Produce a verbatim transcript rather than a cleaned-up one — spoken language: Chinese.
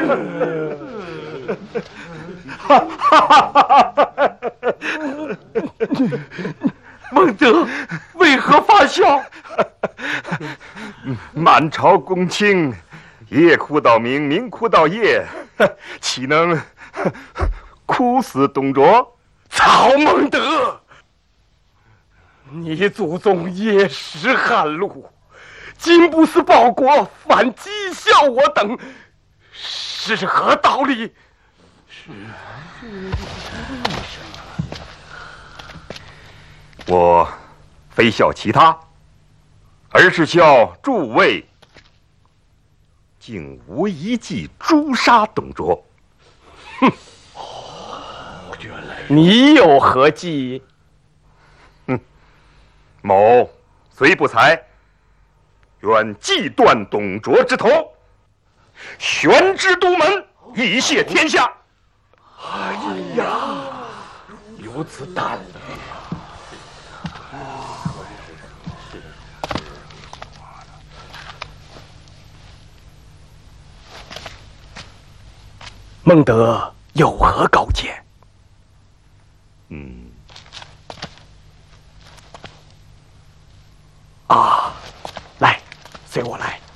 哈哈哈！孟德，为何发笑？ 满朝公卿，夜哭到明，明哭到夜，岂能哭死董卓？ 曹孟德，你祖宗夜食寒露，今不思报国，反讥笑我等，是何道理？是。 我非笑其他，而是笑诸位竟无一计诛杀董卓。 哼！原来你有何计？ 哼！某虽不才，愿计断董卓之头，悬之都门，以谢天下。 哎呀，如此大礼！孟德有何高见？ 嗯， 啊，来，随我来。